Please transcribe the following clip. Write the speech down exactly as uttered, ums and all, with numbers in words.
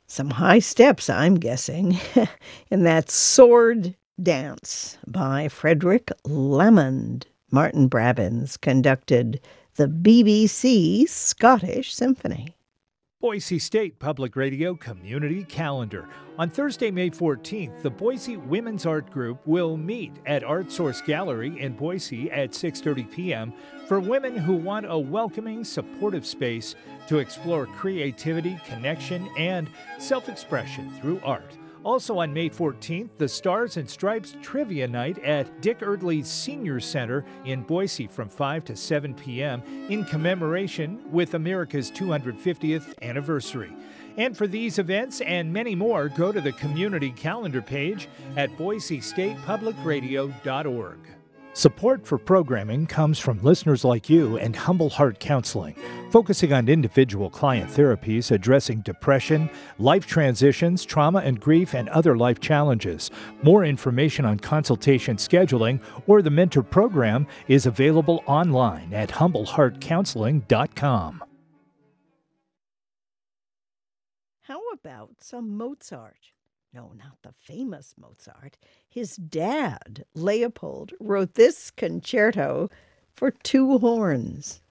Some high steps, I'm guessing, in that sword dance by Frederick Lamond. Martin Brabbins conducted the B B C Scottish Symphony. Boise State Public Radio Community Calendar. On Thursday, May fourteenth, the Boise Women's Art Group will meet at Art Source Gallery in Boise at six thirty p.m. for women who want a welcoming, supportive space to explore creativity, connection, and self-expression through art. Also on May fourteenth, the Stars and Stripes Trivia Night at Dick Erdley's Senior Center in Boise from five to seven p.m. in commemoration with America's two hundred fiftieth anniversary. And for these events and many more, go to the community calendar page at boise state public radio dot org. Support for programming comes from listeners like you and Humble Heart Counseling, focusing on individual client therapies addressing depression, life transitions, trauma and grief, and other life challenges. More information on consultation scheduling or the mentor program is available online at humble heart counseling dot com. How about some Mozart? No, not the famous Mozart. His dad, Leopold, wrote this concerto for two horns.